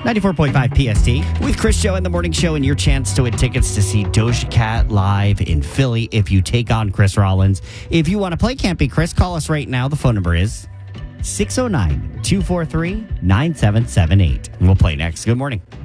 94.5 PST with Chris Show in the morning show, and your chance to win tickets to see Doja Cat live in Philly if you take on Chris Rollins. If you want to play Can't Be Chris, call us right now. The phone number is 609-243-9778. And we'll play next. Good morning.